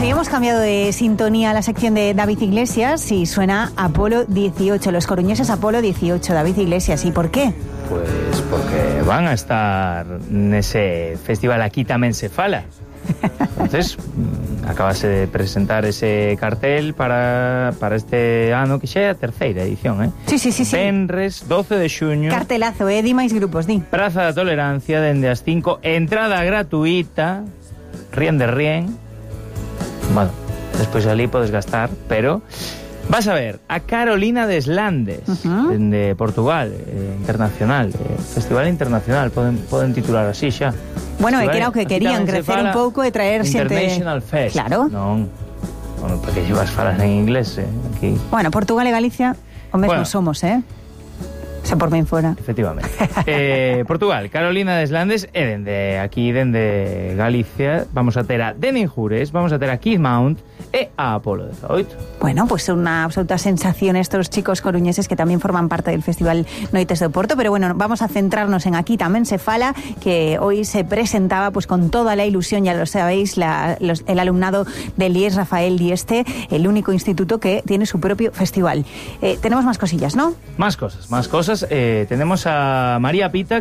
hoy hemos cambiado de sintonía a la sección de David Iglesias y suena Apolo 18, los coruñeses Apolo 18, David Iglesias. ¿Y por qué? Pues porque van a estar nese festival Aquí Tamén Se Fala. Entonces, acabase de presentar ese cartel para este ano, que xa é a terceira edición, Sí. Venres, 12 de xuño. Cartelazo, di máis grupos, di. Praza da Tolerancia, dende as 5, entrada gratuita, rien de rien. Bueno, despois ali podes gastar, pero vas a ver a Carolina Deslandes, dende Portugal, internacional, festival internacional, poden titular así xa. Bueno, é que era o que querían, crecer un pouco e traer xente... International Fest. Claro. Non. Bueno, porque llevas falas en inglés, aquí. Bueno, Portugal e Galicia o mesmo somos, xa por ben fora. Efectivamente. Portugal, Carolina Deslandes e dende Galicia vamos a ter a Denin Jures, vamos a ter a Keith Mount e a Apolo 18. Bueno, pues una absoluta sensación estos chicos coruñeses que también forman parte del Festival Noites de Oporto, pero bueno, vamos a centrarnos en Aquí Tamén Se Fala, que hoy se presentaba pues con toda la ilusión, ya lo sabéis, el alumnado del IES Rafael Dieste, el único instituto que tiene su propio festival. Tenemos más cosillas, ¿no? Más cosas. Tenemos a María Pita,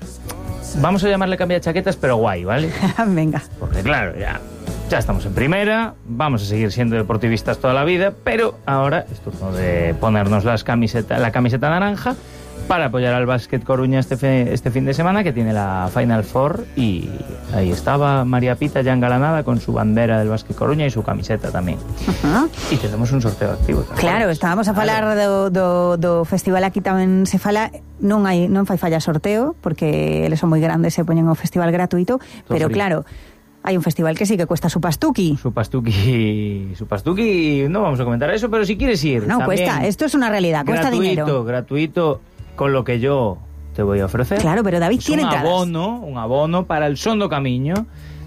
vamos a llamarle cambia de chaquetas, pero guay, ¿vale? Venga. Porque claro, ya estamos en primera, vamos a seguir siendo deportivistas toda la vida, pero ahora es turno de ponernos la camiseta naranja para apoyar al Básquet Coruña este fin de semana, que tiene la Final Four, y ahí estaba María Pita ya engalanada con su bandera del Básquet Coruña y su camiseta también. Y tenemos un sorteo activo tamén. Claro, estábamos a falar do festival Aquí Tamén Se Fala. Non fai falla sorteo, porque eles son moi grandes e poñen o festival gratuito, pero claro, hay un festival que sí que cuesta su pastuqui. Su pastuqui, no vamos a comentar eso, pero si quieres ir... No, cuesta, esto es una realidad, cuesta dinero. Gratuito, con lo que yo te voy a ofrecer. Claro, pero David tiene entradas. Un abono para el Son do Camiño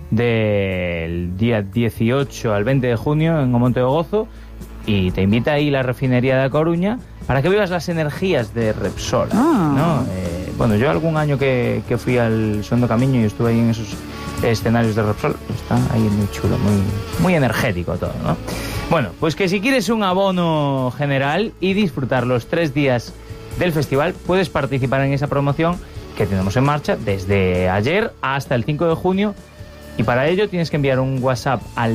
del día 18 al 20 de junio en o Monte do Gozo, y te invita ahí la refinería de A Coruña para que vivas las energías de Repsol, ¿no? Bueno, yo algún año que fui al Son do Camiño y estuve ahí en esos escenarios de Repsol, está ahí muy chulo, muy energético todo, ¿no? Bueno, pues que si quieres un abono general y disfrutar los 3 días del festival, puedes participar en esa promoción que tenemos en marcha desde ayer hasta el 5 de junio, y para ello tienes que enviar un WhatsApp al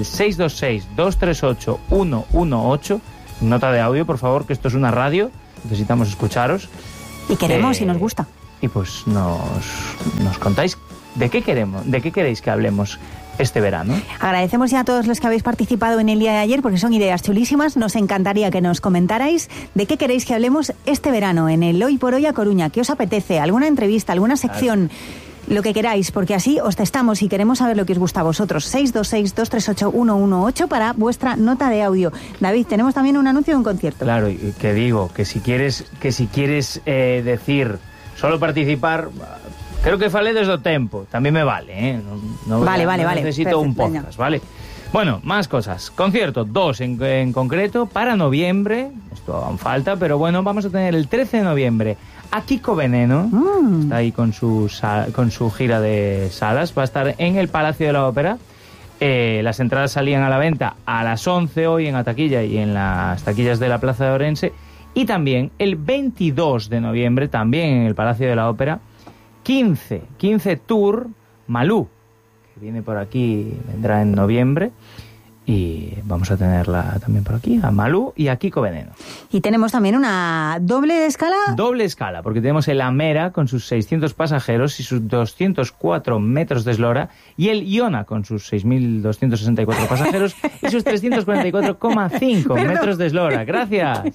626-238-118, nota de audio, por favor, que esto es una radio, necesitamos escucharos. Y queremos y nos gusta. Y pues nos contáis de qué queréis que hablemos este verano. Agradecemos ya a todos los que habéis participado en el día de ayer, porque son ideas chulísimas. Nos encantaría que nos comentarais de qué queréis que hablemos este verano en el Hoy por Hoy a Coruña. ¿Qué os apetece? ¿Alguna entrevista? ¿Alguna sección? Lo que queráis, porque así os testamos y queremos saber lo que os gusta a vosotros. 626-238-118 para vuestra nota de audio. David, tenemos también un anuncio de un concierto. Claro, y que digo, que si quieres decir, solo participar... Creo que falé desde o tempo, también me vale, Vale. Necesito Perfecto, un podcast, ¿vale? Bueno, más cosas. Concierto, 2 en concreto, para noviembre. Esto aún falta, pero bueno, vamos a tener el 13 de noviembre a Kiko Veneno. Está ahí con su gira de salas. Va a estar en el Palacio de la Ópera. Las entradas salían a la venta a las 11 hoy en Ataquilla y en las taquillas de la Plaza de Orense. Y también el 22 de noviembre, también en el Palacio de la Ópera, 15 Tour Malú, que viene por aquí, vendrá en noviembre, y vamos a tenerla también por aquí, a Malú y a Kiko Veneno. Y tenemos también una doble escala. Doble escala, porque tenemos el Amera con sus 600 pasajeros y sus 204 metros de eslora, y el Iona con sus 6.264 pasajeros y sus 344,5 metros de eslora. Gracias.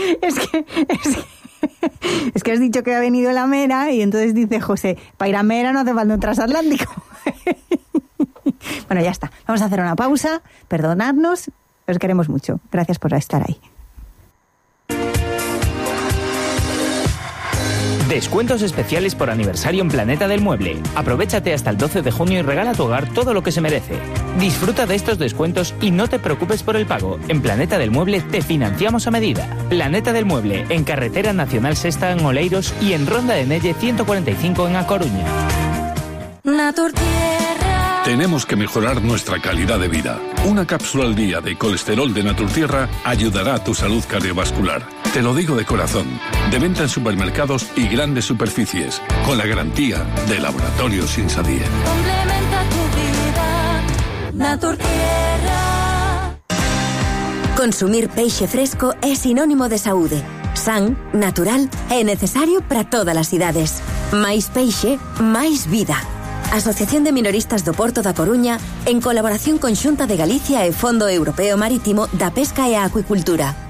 Es que has dicho que ha venido la Mera y entonces dice José, para ir a Mera no hace falta un transatlántico. Bueno, ya está. Vamos a hacer una pausa. Perdonadnos. Os queremos mucho. Gracias por estar ahí. Descuentos especiales por aniversario en Planeta del Mueble. Aprovéchate hasta el 12 de junio y regala a tu hogar todo lo que se merece. Disfruta de estos descuentos y no te preocupes por el pago. En Planeta del Mueble te financiamos a medida. Planeta del Mueble, en Carretera Nacional Sexta en Oleiros y en Ronda de Nelle 145 en A Coruña. Naturtierra. Tenemos que mejorar nuestra calidad de vida. Una cápsula al día de colesterol de Naturtierra ayudará a tu salud cardiovascular. Te lo digo de corazón. De venta en supermercados y grandes superficies, con la garantía de Laboratorios Insadier. Complementa tu vida, Naturtierra. Consumir peixe fresco é sinónimo de saúde. San, natural e necesario para todas as idades. Máis peixe, máis vida. Asociación de Minoristas do Porto da Coruña, en colaboración con Xunta de Galicia e Fondo Europeo Marítimo da Pesca e a Acuicultura.